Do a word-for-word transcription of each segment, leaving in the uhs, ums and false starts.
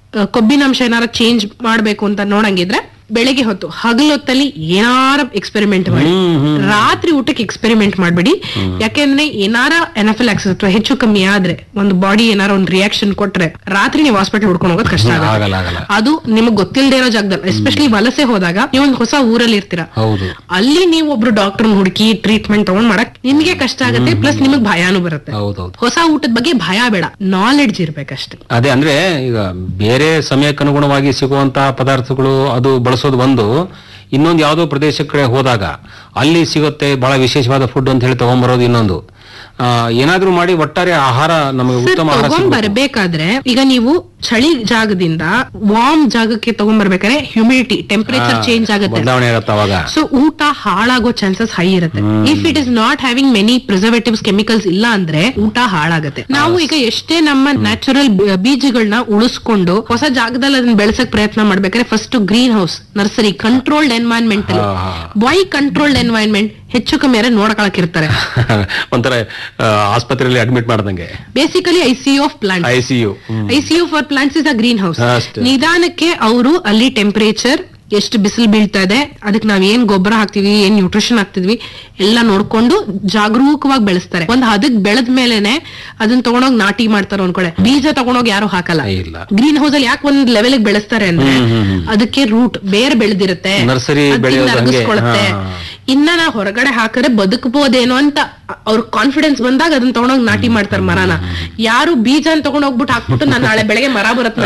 ಕೊಬ್ಬಿನಾಂಶ ಏನಾರ ಚೇಂಜ್ ಮಾಡ್ಬೇಕು ಅಂತ ನೋಡಂಗಿದ್ರೆ ಬೆಳಿಗ್ಗೆ ಹೊತ್ತು ಹಗಲೊತ್ತಲ್ಲಿ ಏನಾರ ಎಕ್ಸ್ಪೆರಿಮೆಂಟ್ ಮಾಡಿ, ರಾತ್ರಿ ಊಟಕ್ಕೆ ಎಕ್ಸ್ಪೆರಿಮೆಂಟ್ ಮಾಡ್ಬೇಡಿ. ಯಾಕೆಂದ್ರೆ ಏನಾರ ಎನಾಫಿಲಾಕ್ಸಿಸ್ ಅಥವಾ ಹೆಚ್ಚು ಕಮ್ಮಿ ಆದ್ರೆ ಒಂದು ಬಾಡಿ ಏನಾರ ಒಂದು ರಿಯಾಕ್ಷನ್ ಕೊಟ್ರೆ ರಾತ್ರಿ ನೀವು ಹಾಸ್ಪಿಟಲ್ ಹುಡ್ಕೊಂಡು ಹೋಗೋದು ಕಷ್ಟ ಆಗುತ್ತೆ. ಅದು ನಿಮಗ್ ಗೊತ್ತಿಲ್ಲದೆ ಇರೋ ಜಾಗದಲ್ಲಿ, ಎಸ್ಪೆಷಲಿ ವಲಸೆ ಹೋದಾಗ ನೀವು ಒಂದು ಹೊಸ ಊರಲ್ಲಿ ಇರ್ತೀರಾ, ಅಲ್ಲಿ ನೀವು ಒಬ್ರು ಡಾಕ್ಟರ್ ಹುಡುಕಿ ಟ್ರೀಟ್ಮೆಂಟ್ ತಗೊಂಡ್ ಮಾಡಕ್ ನಿಮ್ಗೆ ಕಷ್ಟ ಆಗುತ್ತೆ, ಪ್ಲಸ್ ನಿಮಗ್ ಭಯಾನು ಬರುತ್ತೆ. ಹೊಸ ಊಟದ ಬಗ್ಗೆ ಭಯ ಬೇಡ, ನಾಲೆಡ್ಜ್ ಇರ್ಬೇಕಷ್ಟೇ. ಅದೇ ಅಂದ್ರೆ ಈಗ ಬೇರೆ ಸಮಯಕ್ಕೆ ಅನುಗುಣವಾಗಿ ಸಿಗುವಂತಹ ಪದಾರ್ಥಗಳು ಅದು ಬಳಸೋದು ಒಂದು, ಇನ್ನೊಂದು ಯಾವುದೋ ಪ್ರದೇಶ ಕಡೆ ಹೋದಾಗ ಅಲ್ಲಿ ಸಿಗುತ್ತೆ ಬಹಳ ವಿಶೇಷವಾದ ಫುಡ್ ಅಂತ ಹೇಳಿ ತಗೊಂಡ್ಬರೋದು ಇನ್ನೊಂದು. ಏನಾದ್ರೂ ಮಾಡಿ ಒಟ್ಟಾರೆ ಆಹಾರ ನಮಗೆ ಉತ್ತಮ ಬರ್ಬೇಕಾದ್ರೆ ಈಗ ನೀವು ಚಳಿ ಜಾಗದಿಂದ ವಾರ್ಮ್ ಜಾಗಕ್ಕೆ ತಗೊಂಡ್ಬರ್ಬೇಕಾದ್ರೆ ಹ್ಯೂಮಿಡಿಟಿ ಟೆಂಪರೇಚರ್ ಚೇಂಜ್ ಆಗುತ್ತೆ, ಸೊ ಊಟ ಹಾಳಾಗೋ ಚಾನ್ಸಸ್ ಹೈ ಇರುತ್ತೆ. If it is not having many preservatives chemicals ಇಲ್ಲ ಅಂದ್ರೆ ಊಟ ಹಾಳಾಗುತ್ತೆ. ನಾವು ಈಗ ಎಷ್ಟೇ ನಮ್ಮ ನ್ಯಾಚುರಲ್ ಬೀಜಗಳನ್ನ ಉಳಿಸ್ಕೊಂಡು ಹೊಸ ಜಾಗದಲ್ಲಿ ಅದನ್ನ ಬೆಳೆಸಕ್ ಪ್ರಯತ್ನ ಮಾಡ್ಬೇಕಾದ್ರೆ first green house, nursery, controlled environment. Y controlled environment? ಹೆಚ್ಚು ಕಮ್ಮಿ ಯಾರು ನೋಡಕ್ ಇರ್ತಾರೆ, ಒಂಥರ ಆಸ್ಪತ್ರೆಯಲ್ಲಿ ಅಡ್ಮಿಟ್ ಮಾಡ್ದಂಗೆ. Basically ICU of plant, ICU ICU for plants is a green house. ನಿಧಾನಕ್ಕೆ ಅವರು ಅಲ್ಲಿ ಟೆಂಪರೇಚರ್ ಎಷ್ಟು ಬಿಸಿಲು ಬೀಳ್ತಾ ಇದೆ, ಅದಕ್ಕೆ ನಾವ್ ಏನ್ ಗೊಬ್ಬರ ಹಾಕ್ತಿವಿ, ಏನ್ ನ್ಯೂಟ್ರಿಷನ್ ಹಾಕ್ತಿದ್ವಿ ಎಲ್ಲ ನೋಡ್ಕೊಂಡು ಜಾಗರೂಕವಾಗಿ ಬೆಳೆಸ್ತಾರೆ. ಒಂದ್ ಹದಕ್ ಬೆಳೆದ ಮೇಲೆನೆ ಅದನ್ನ ತಗೊಂಡೋಗಿ ನಾಟಿ ಮಾಡ್ತಾರೆ. ಅನ್ಕೊಳೆ ಬೀಜ ತಗೊಂಡೋಗಿ ಯಾರು ಹಾಕಲ್ಲ. ಗ್ರೀನ್ ಹೌಸ್ ಅಲ್ಲಿ ಯಾಕೆ ಒಂದ್ ಲೆವೆಲ್ ಬೆಳೆಸ್ತಾರೆ ಅಂದ್ರೆ ಅದಕ್ಕೆ ರೂಟ್ ಬೇರೆ ಬೆಳೆದಿರುತ್ತೆ, ನರಗಿಸ್ಕೊಳುತ್ತೆ. ಇನ್ನ ನಾ ಹೊರಗಡೆ ಹಾಕಿದ್ರೆ ಬದುಕಬಹುದೇನೋ ಅಂತ ಅವ್ರ ಕಾನ್ಫಿಡೆನ್ಸ್ ಬಂದಾಗ ಅದನ್ನ ತಗೊಂಡೋಗಿ ನಾಟಿ ಮಾಡ್ತಾರೆ ಮರನ. ಯಾರು ಬೀಜ ತಗೊಂಡೋಗ್ಬಿಟ್ಟು ಹಾಕ್ಬಿಟ್ಟು ನಾನು ನಾಳೆ ಬೆಳಗ್ಗೆ ಮರ ಬರುತ್ತೆ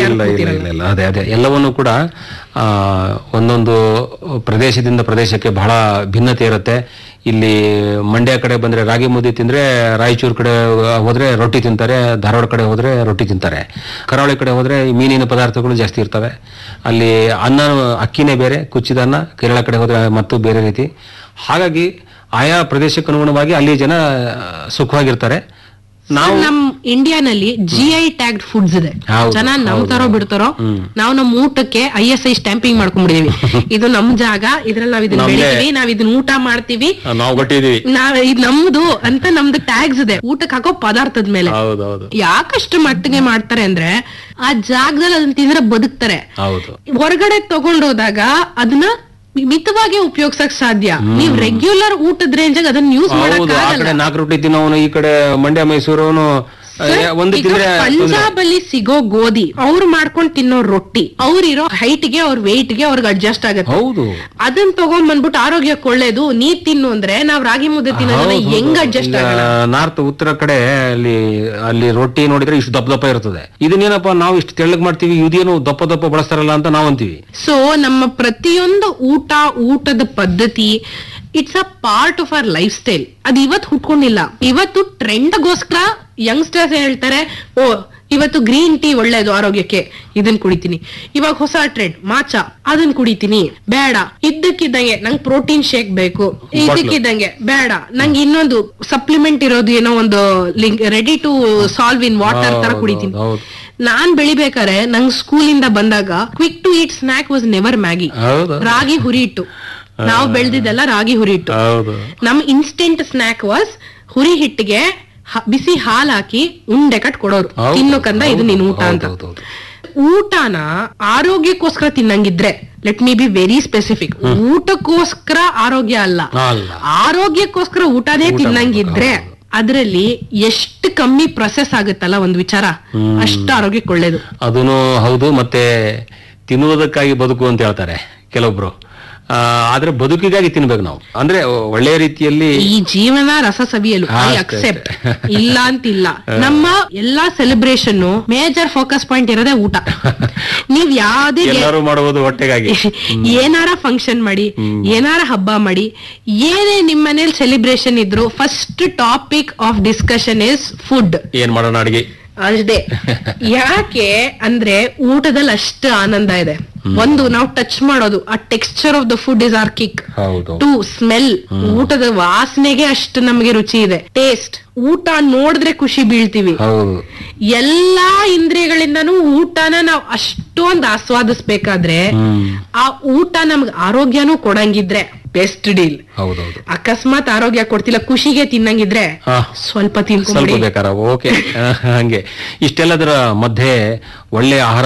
ಅದೇ ಅದೇ ಎಲ್ಲವನ್ನೂ ಕೂಡ ಒಂದೊಂದು ಪ್ರದೇಶದಿಂದ ಪ್ರದೇಶಕ್ಕೆ ಬಹಳ ಭಿನ್ನತೆ ಇರುತ್ತೆ. ಇಲ್ಲಿ ಮಂಡ್ಯ ಕಡೆ ಬಂದ್ರೆ ರಾಗಿ ಮುದ್ದೆ ತಿಂದ್ರೆ, ರಾಯಚೂರು ಕಡೆ ಹೋದ್ರೆ ರೊಟ್ಟಿ ತಿಂತಾರೆ, ಧಾರವಾಡ ಕಡೆ ಹೋದ್ರೆ ರೊಟ್ಟಿ ತಿಂತಾರೆ, ಕರಾವಳಿ ಕಡೆ ಹೋದ್ರೆ ಮೀನಿನ ಪದಾರ್ಥಗಳು ಜಾಸ್ತಿ ಇರ್ತವೆ. ಅಲ್ಲಿ ಅನ್ನ ಅಕ್ಕಿನೇ ಬೇರೆ, ಕುಚ್ಚಿದ ಅನ್ನ. ಕೇರಳ ಕಡೆ ಹೋದ್ರೆ ಮತ್ತು ಬೇರೆ ರೀತಿ. ಹಾಗಾಗಿ ಆಯಾ ಪ್ರದೇಶಕ್ಕೆ ಅನುಗುಣವಾಗಿ ಅಲ್ಲಿ ಜನ ಸುಖವಾಗಿರ್ತಾರೆ. ನಾವು ನಮ್ ಇಂಡಿಯಾನಲ್ಲಿ ಜಿ ಐ ಟ್ಯಾಗ್ಡ್ ಫುಡ್ಸ್ ಇದೆ. ಜನ ನಂಬ್ತಾರೋ ಬಿಡ್ತಾರೋ, ನಾವು ನಮ್ ಊಟಕ್ಕೆ ಐ ಎಸ್ ಐ ಸ್ಟ್ಯಾಂಪಿಂಗ್ ಮಾಡ್ಕೊಂಡ್ಬಿಡಿದೀವಿ. ಇದು ನಮ್ ಜಾಗ, ಇದ್ರಲ್ಲಿ ನಾವ್ ಇದನ್ನ ಬೆಳಿತೀವಿ, ನಾವ್ ಇದನ್ನ ಊಟ ಮಾಡ್ತೀವಿ, ನಾವ್ ಇದು ನಮ್ದು ಅಂತ ನಮ್ದು ಟ್ಯಾಗ್ಸ್ ಇದೆ ಊಟಕ್ಕೆ ಹಾಕೋ ಪದಾರ್ಥದ ಮೇಲೆ. ಯಾಕಷ್ಟು ಮಟ್ಟಿಗೆ ಮಾಡ್ತಾರೆ ಅಂದ್ರೆ ಆ ಜಾಗದಲ್ಲಿ ಅದನ್ನ ತಿಂದ್ರೆ ಬದುಕ್ತಾರೆ. ಹೊರಗಡೆ ತಗೊಂಡೋದಾಗ ಅದನ್ನ ಮಿತವಾಗಿ ಉಪಯೋಗಿಸಕ್ ಸಾಧ್ಯ. ನೀವು ರೆಗ್ಯುಲರ್ ಊಟದ ರೇಂಜ್ ಅದನ್ನ ಯೂಸ್ ಮಾಡಕ್ ನಾಲ್ಕು ರೊಟ್ಟಿ ತಿನ್ನೋನು ಈ ಕಡೆ ಮಂಡ್ಯ ಮೈಸೂರು ಪಂಜಾಬ್ ಅಲ್ಲಿ ಸಿಗೋ ಗೋಧಿ ಅವ್ರು ಮಾಡ್ಕೊಂಡ್ ತಿನ್ನೋ ರೊಟ್ಟಿ ಅವ್ರಿರೋ ಹೈಟ್ ಗೆ ಅವ್ರ ವೆಯ್ಟ್ ಗೆ ಅವ್ರಿಗೆ ಅಡ್ಜಸ್ಟ್ ಆಗುತ್ತೆ. ಅದನ್ನ ತಗೊಂಡ್ ಬಂದ್ಬಿಟ್ಟು ಆರೋಗ್ಯಕ್ಕೆ ಒಳ್ಳೇದು ನೀ ತಿನ್ನು ಅಂದ್ರೆ ನಾವ್ ರಾಗಿ ಮುದ್ದೆ ತಿನ್ನೋದನ್ನ ಹೆಂಗ್ ಅಡ್ಜಸ್ಟ್ ಆಗಲ್ಲ? ನಾರ್ತ್ ಉತ್ತರ ಕಡೆ ಅಲ್ಲಿ ಅಲ್ಲಿ ರೊಟ್ಟಿ ನೋಡಿದ್ರೆ ಇಷ್ಟು ದಪ್ಪ ದಪ್ಪ ಇರ್ತದೆ. ಇದನ್ನೇನಪ್ಪ ನಾವು ಇಷ್ಟು ತೆಳ್ಳಗ್ ಮಾಡ್ತೀವಿ, ಇದೇನು ದಪ್ಪ ದಪ್ಪ ಬಳಸ್ತಾರಲ್ಲ ಅಂತ ನಾವ್ ಅಂತೀವಿ. ಸೊ ನಮ್ಮ ಪ್ರತಿಯೊಂದು ಊಟ ಊಟದ ಪದ್ಧತಿ it's a part of our life style. ಅದು ಇವತ್ತು ಹುಟ್ಕೊಂಡಿಲ್ಲ. ಇವತ್ತು ಟ್ರೆಂಡ್ಗೋಸ್ಕರ ಯಂಗ್ಸ್ಟರ್ಸ್ ಹೇಳ್ತಾರೆ, ಓ ಇವತ್ತು ಗ್ರೀನ್ ಟೀ ಒಳ್ಳೇದು ಆರೋಗ್ಯಕ್ಕೆ, ಇದನ್ ಕುಡಿತೀನಿ. ಇವಾಗ ಹೊಸ ಟ್ರೆಂಡ್ ಮಾಚಾ, ಅದನ್ ಕುಡಿತೀನಿ. ಬೇಡ, ಇದ್ದಕ್ಕಿದ್ದಂಗೆ ನಂಗೆ ಪ್ರೋಟೀನ್ ಶೇಕ್ ಬೇಕು, ಇದ್ದಕ್ಕಿದ್ದಂಗೆ ಬೇಡ ನಂಗೆ ಇನ್ನೊಂದು ಸಪ್ಲಿಮೆಂಟ್ ಇರೋದು ಏನೋ ಒಂದು link ready to solve in water ತರ ಕುಡಿತೀನಿ. ನಾನ್ ಬೆಳಿಬೇಕಾರೆ ನಂಗ್ ಸ್ಕೂಲಿಂದ ಬಂದಾಗ quick to eat snack was never Maggi, ರಾಗಿ ಹುರಿ ಇಟ್ಟು. ನಾವು ಬೆಳೆದಿದ್ದೆಲ್ಲ ರಾಗಿ ಹುರಿ ಹಿಟ್ಟು. ನಮ್ ಇನ್ಸ್ಟೆಂಟ್ ಸ್ನಾಕ್ ವಾಸ್ ಹುರಿ ಹಿಟ್ಟಿಗೆ ಬಿಸಿ ಹಾಲ್ ಹಾಕಿ ಉಂಡೆ ಕಟ್ ಕೊಡೋರು, ತಿನ್ನೋಕಂದ ಇದು ನೀನ್ ಊಟ ಅಂತ. ಊಟನ ಆರೋಗ್ಯಕ್ಕೋಸ್ಕರ ತಿನ್ನಂಗಿದ್ರೆ, let me be very specific, ಊಟಕ್ಕೋಸ್ಕರ ಆರೋಗ್ಯ ಅಲ್ಲ, ಆರೋಗ್ಯಕ್ಕೋಸ್ಕರ ಊಟನೇ ತಿನ್ನಂಗಿದ್ರೆ ಅದ್ರಲ್ಲಿ ಎಷ್ಟು ಕಮ್ಮಿ ಪ್ರೊಸೆಸ್ ಆಗುತ್ತಲ್ಲ ಒಂದ್ ವಿಚಾರ, ಅಷ್ಟು ಆರೋಗ್ಯಕ್ಕೆ ಒಳ್ಳೇದು. ಅದೂ ಹೌದು. ಮತ್ತೆ ತಿನ್ನುವುದಕ್ಕಾಗಿ ಬದುಕು ಅಂತ ಹೇಳ್ತಾರೆ ಕೆಲವೊಬ್ರು. ಆದ್ರೆ ಬದುಕಿಗಾಗಿ ತಿನ್ಬೇಕು ನಾವು, ಅಂದ್ರೆ ಒಳ್ಳೆಯ ರೀತಿಯಲ್ಲಿ ಈ ಜೀವನ ರಸ ಸವಿಯಲು ಐ ಅಕ್ಸೆಪ್ಟ್, ಇಲ್ಲ ಅಂತಿಲ್ಲ. ನಮ್ಮ ಎಲ್ಲಾ ಸೆಲೆಬ್ರೇಷನ್ ಮೇಜರ್ ಫೋಕಸ್ ಪಾಯಿಂಟ್ ಇರೋದೇ ಊಟ. ನೀವ್ ಯಾವ್ದೇ ಎಲ್ಲರೂ ಮಾಡುವುದು ಹೊಟ್ಟೆಗಾಗಿ. ಏನಾರ ಫಂಕ್ಷನ್ ಮಾಡಿ, ಏನಾರ ಹಬ್ಬ ಮಾಡಿ, ಏನೇ ನಿಮ್ ಮನೇಲಿ ಸೆಲೆಬ್ರೇಷನ್ ಇದ್ರು first topic of discussion is food. ಏನ್ ಮಾಡೋಣ ಅಡಿಗೆ ಅಷ್ಟೇ. ಯಾಕೆ ಅಂದ್ರೆ ಊಟದಲ್ಲಿ ಅಷ್ಟು ಆನಂದ ಇದೆ. ಒಂದು ನಾವು ಟಚ್ ಮಾಡೋದು, ಆ texture of the food is R kick. To smell, ಊಟದ ವಾಸನೆಗೆ ಅಷ್ಟು ನಮ್ಗೆ ರುಚಿ ಇದೆ. ಟೇಸ್ಟ್, ಊಟ ನೋಡಿದ್ರೆ ಖುಷಿ ಬೀಳ್ತೀವಿ. ಎಲ್ಲಾ ಇಂದ್ರಿಯಗಳಿಂದನೂ ಊಟನ ನಾವು ಅಷ್ಟೊಂದು ಆಸ್ವಾದಿಸ್ಬೇಕಾದ್ರೆ ಆ ಊಟ ನಮ್ಗೆ ಆರೋಗ್ಯನೂ ಕೊಡಂಗಿದ್ರೆ ಬೆಸ್ಟ್ ಡೀಲ್. ಅಕಸ್ಮಾತ್ ಆರೋಗ್ಯ ಕೊಡ್ತಿಲ್ಲ, ಖುಷಿಗೆ ತಿನ್ನಂಗಿದ್ರೆ ಸ್ವಲ್ಪ ತಿನ್ಕೊಂಡ್ಬಿಡಿ. ಓಕೆ. ಹಂಗೆ ಇಷ್ಟೆಲ್ಲದರ ಮಧ್ಯೆ ಒಳ್ಳೆ ಆಹಾರ